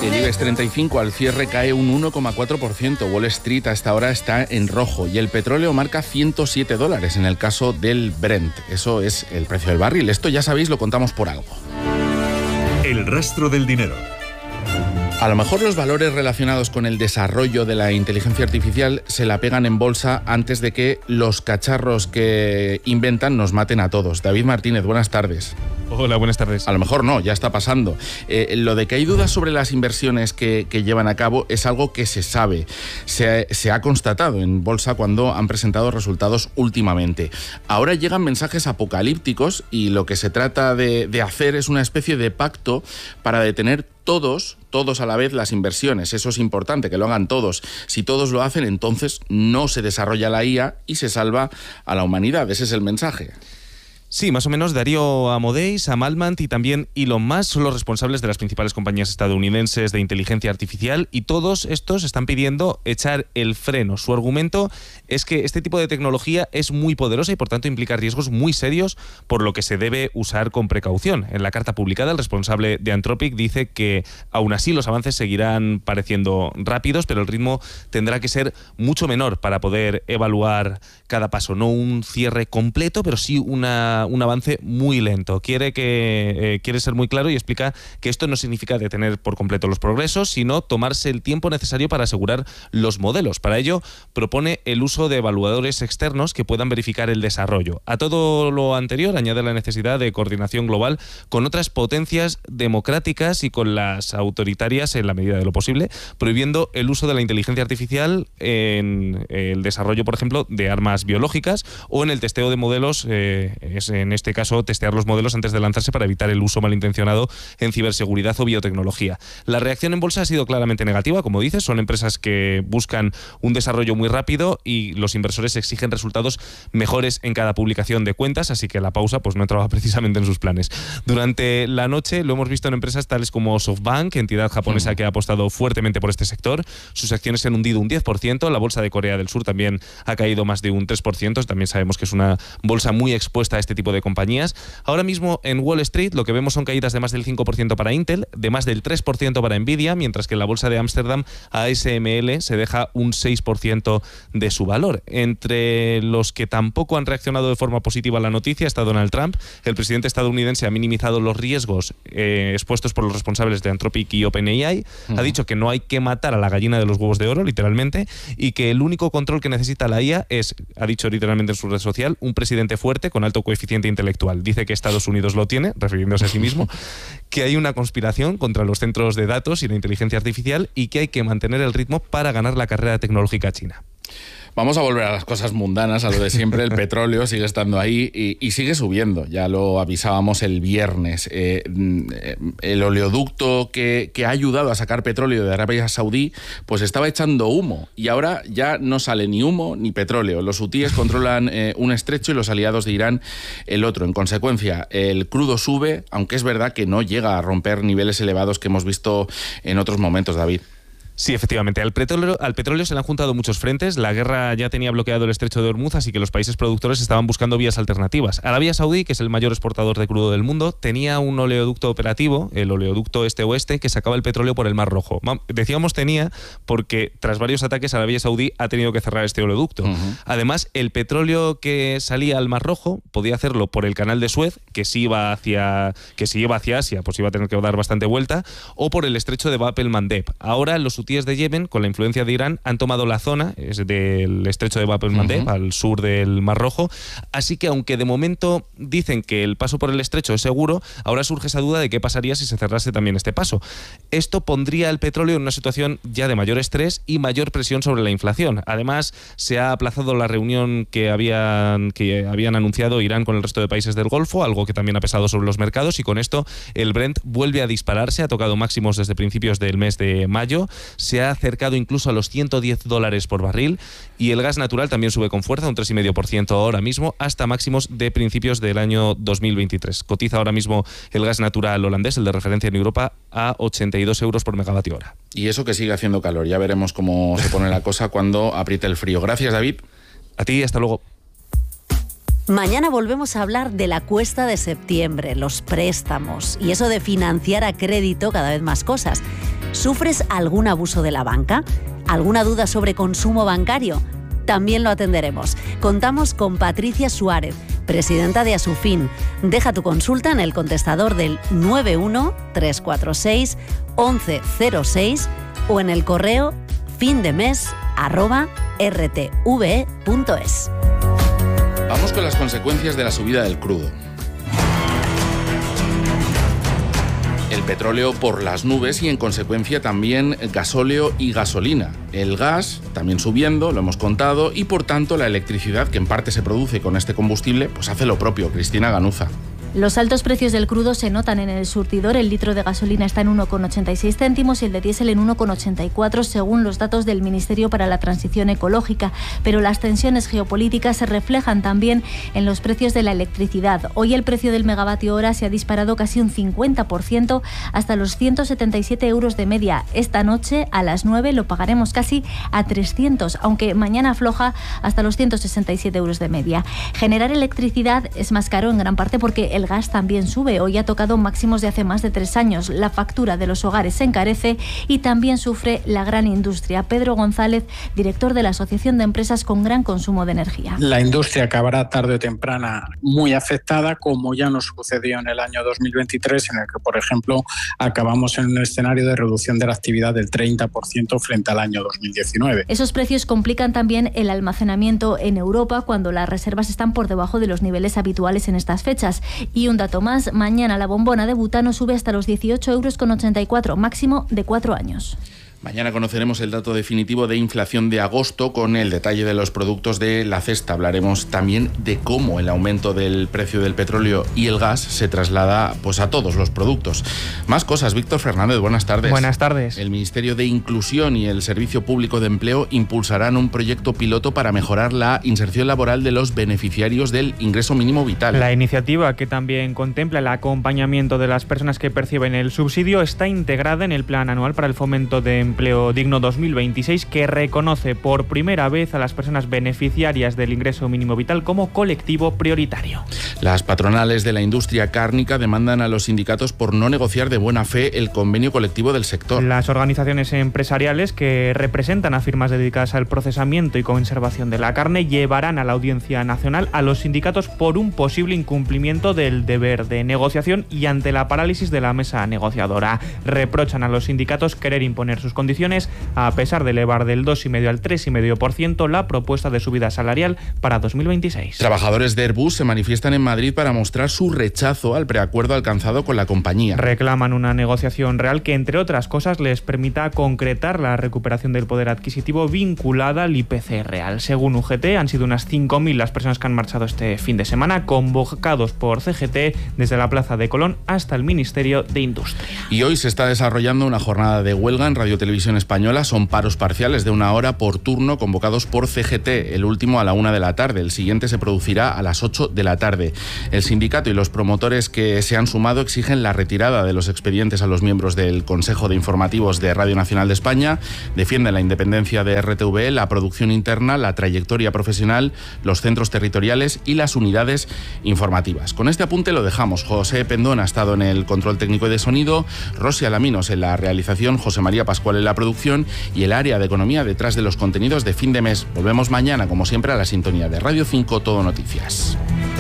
El IBEX 35 al cierre cae un 1,4%. Wall Street a esta hora está en rojo y el petróleo marca $107 en el caso del Brent. Eso es el precio del barril. Esto ya sabéis, lo contamos por algo. El rastro del dinero. A lo mejor los valores relacionados con el desarrollo de la inteligencia artificial se la pegan en bolsa antes de que los cacharros que inventan nos maten a todos. David Martínez, buenas tardes. Hola, buenas tardes. A lo mejor no, ya está pasando. Lo de que hay dudas sobre las inversiones que llevan a cabo es algo que se sabe. Se ha constatado en bolsa cuando han presentado resultados últimamente. Ahora llegan mensajes apocalípticos y lo que se trata de hacer es una especie de pacto para detener todos a la vez las inversiones. Eso es importante, que lo hagan todos. Si todos lo hacen, entonces no se desarrolla la IA y se salva a la humanidad. Ese es el mensaje. Sí, más o menos Darío Amodei, Sam Altman y también Elon Musk son los responsables de las principales compañías estadounidenses de inteligencia artificial y todos estos están pidiendo echar el freno. Su argumento es que este tipo de tecnología es muy poderosa y por tanto implica riesgos muy serios, por lo que se debe usar con precaución. En la carta publicada, el responsable de Anthropic dice que aún así los avances seguirán pareciendo rápidos, pero el ritmo tendrá que ser mucho menor para poder evaluar cada paso. No un cierre completo, pero sí un avance muy lento. Quiere ser muy claro y explica que esto no significa detener por completo los progresos, sino tomarse el tiempo necesario para asegurar los modelos. Para ello, propone el uso de evaluadores externos que puedan verificar el desarrollo. A todo lo anterior, añade la necesidad de coordinación global con otras potencias democráticas y con las autoritarias en la medida de lo posible, prohibiendo el uso de la inteligencia artificial en el desarrollo, por ejemplo, de armas biológicas o en el testeo de modelos, en este caso testear los modelos antes de lanzarse para evitar el uso malintencionado en ciberseguridad o biotecnología. La reacción en bolsa ha sido claramente negativa, como dices, son empresas que buscan un desarrollo muy rápido y los inversores exigen resultados mejores en cada publicación de cuentas, así que la pausa pues no entraba precisamente en sus planes. Durante la noche lo hemos visto en empresas tales como SoftBank, entidad japonesa que ha apostado fuertemente por este sector. Sus acciones se han hundido un 10%, la bolsa de Corea del Sur también ha caído más de un 3%, también sabemos que es una bolsa muy expuesta a este tipo de compañías. Ahora mismo en Wall Street lo que vemos son caídas de más del 5% para Intel, de más del 3% para Nvidia, mientras que en la bolsa de Ámsterdam ASML se deja un 6% de su valor. Entre los que tampoco han reaccionado de forma positiva a la noticia está Donald Trump. El presidente estadounidense ha minimizado los riesgos expuestos por los responsables de Anthropic y OpenAI. Ha dicho que no hay que matar a la gallina de los huevos de oro, literalmente, y que el único control que necesita la IA es, ha dicho literalmente en su red social, un presidente fuerte con alto coeficiente intelectual. Dice que Estados Unidos lo tiene, refiriéndose a sí mismo, que hay una conspiración contra los centros de datos y la inteligencia artificial y que hay que mantener el ritmo para ganar la carrera tecnológica china. Vamos a volver a las cosas mundanas, a lo de siempre. El petróleo sigue estando ahí y sigue subiendo. Ya lo avisábamos el viernes. El oleoducto que ha ayudado a sacar petróleo de Arabia Saudí, pues estaba echando humo. Y ahora ya no sale ni humo ni petróleo. Los hutíes controlan un estrecho y los aliados de Irán el otro. En consecuencia, el crudo sube, aunque es verdad que no llega a romper niveles elevados que hemos visto en otros momentos, David. Sí, efectivamente. Al petróleo se le han juntado muchos frentes. La guerra ya tenía bloqueado el estrecho de Hormuz, así que los países productores estaban buscando vías alternativas. Arabia Saudí, que es el mayor exportador de crudo del mundo, tenía un oleoducto operativo, el oleoducto este-oeste, que sacaba el petróleo por el Mar Rojo. Decíamos tenía porque tras varios ataques Arabia Saudí ha tenido que cerrar este oleoducto. Además, el petróleo que salía al Mar Rojo podía hacerlo por el canal de Suez, que si iba hacia Asia, pues iba a tener que dar bastante vuelta, o por el estrecho de Bab el-Mandeb. Ahora los hutíes de Yemen, con la influencia de Irán, han tomado la zona del estrecho de Bab el-Mandeb, al sur del Mar Rojo, así que aunque de momento dicen que el paso por el estrecho es seguro, ahora surge esa duda de qué pasaría si se cerrase también este paso. Esto pondría el petróleo en una situación ya de mayor estrés y mayor presión sobre la inflación. Además, se ha aplazado la reunión que habían anunciado Irán con el resto de países del Golfo, algo que también ha pesado sobre los mercados, y con esto el Brent vuelve a dispararse, ha tocado máximos desde principios del mes de mayo, se ha acercado incluso a los $110 por barril, y el gas natural también sube con fuerza, un 3,5% ahora mismo, hasta máximos de principios del año 2023. Cotiza ahora mismo el gas natural holandés, el de referencia en Europa, a 82 euros por megavatio hora. Y eso que sigue haciendo calor. Ya veremos cómo se pone la cosa cuando apriete el frío. Gracias, David. A ti, hasta luego. Mañana volvemos a hablar de la cuesta de septiembre, los préstamos y eso de financiar a crédito cada vez más cosas. ¿Sufres algún abuso de la banca? ¿Alguna duda sobre consumo bancario? También lo atenderemos. Contamos con Patricia Suárez, presidenta de Asufin. Deja tu consulta en el contestador del 91 346 1106 o en el correo findemes@rtve.es. Vamos con las consecuencias de la subida del crudo. El petróleo por las nubes y en consecuencia también gasóleo y gasolina. El gas también subiendo, lo hemos contado, y por tanto la electricidad que en parte se produce con este combustible pues hace lo propio. Cristina Ganuza. Los altos precios del crudo se notan en el surtidor. El litro de gasolina está en 1,86 céntimos y el de diésel en 1,84 según los datos del Ministerio para la Transición Ecológica. Pero las tensiones geopolíticas se reflejan también en los precios de la electricidad. Hoy el precio del megavatio hora se ha disparado casi un 50% hasta los 177 euros de media. Esta noche a las 9 lo pagaremos casi a 300, aunque mañana afloja hasta los 167 euros de media. Generar electricidad es más caro en gran parte porque el gas también sube. Hoy ha tocado máximos de hace más de 3 años. La factura de los hogares se encarece y también sufre la gran industria. Pedro González, director de la Asociación de Empresas con Gran Consumo de Energía. La industria acabará tarde o temprana muy afectada, como ya nos sucedió en el año 2023, en el que, por ejemplo, acabamos en un escenario de reducción de la actividad del 30% frente al año 2019. Esos precios complican también el almacenamiento en Europa cuando las reservas están por debajo de los niveles habituales en estas fechas. Y un dato más, mañana la bombona de butano sube hasta los 18,84 euros, máximo de 4 años. Mañana conoceremos el dato definitivo de inflación de agosto con el detalle de los productos de la cesta. Hablaremos también de cómo el aumento del precio del petróleo y el gas se traslada pues a todos los productos. Más cosas. Víctor Fernández, buenas tardes. Buenas tardes. El Ministerio de Inclusión y el Servicio Público de Empleo impulsarán un proyecto piloto para mejorar la inserción laboral de los beneficiarios del ingreso mínimo vital. La iniciativa, que también contempla el acompañamiento de las personas que perciben el subsidio, está integrada en el Plan Anual para el Fomento de Empleo Digno 2026, que reconoce por primera vez a las personas beneficiarias del ingreso mínimo vital como colectivo prioritario. Las patronales de la industria cárnica demandan a los sindicatos por no negociar de buena fe el convenio colectivo del sector. Las organizaciones empresariales que representan a firmas dedicadas al procesamiento y conservación de la carne llevarán a la Audiencia Nacional a los sindicatos por un posible incumplimiento del deber de negociación y ante la parálisis de la mesa negociadora. Reprochan a los sindicatos querer imponer sus condiciones a pesar de elevar del 2,5 al 3,5% la propuesta de subida salarial para 2026. Trabajadores de Airbus se manifiestan en Madrid para mostrar su rechazo al preacuerdo alcanzado con la compañía. Reclaman una negociación real que, entre otras cosas, les permita concretar la recuperación del poder adquisitivo vinculada al IPC real. Según UGT, han sido unas 5.000 las personas que han marchado este fin de semana, convocados por CGT desde la Plaza de Colón hasta el Ministerio de Industria. Y hoy se está desarrollando una jornada de huelga en Radio Televisión Española. Son paros parciales de 1 hora por turno convocados por CGT, el último a la 1 de la tarde, el siguiente se producirá a las 8 de la tarde. El sindicato y los promotores que se han sumado exigen la retirada de los expedientes a los miembros del Consejo de Informativos de Radio Nacional de España, defienden la independencia de RTVE, la producción interna, la trayectoria profesional, los centros territoriales y las unidades informativas. Con este apunte lo dejamos. José Pendón ha estado en el control técnico y de sonido, Rosy Alaminos en la realización, José María Pascual en la producción y el área de economía detrás de los contenidos de fin de mes. Volvemos mañana, como siempre, a la sintonía de Radio 5 Todo Noticias.